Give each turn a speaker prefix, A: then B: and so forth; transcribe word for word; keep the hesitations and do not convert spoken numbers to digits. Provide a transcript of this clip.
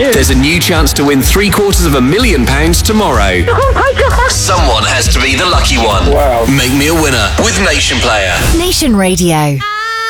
A: you.
B: There's a new chance to win three quarters of a million pounds tomorrow.
A: Oh my God.
B: Someone has to be the lucky one.
A: Wow.
B: Make me a winner with Nation Player.
C: Nation Radio.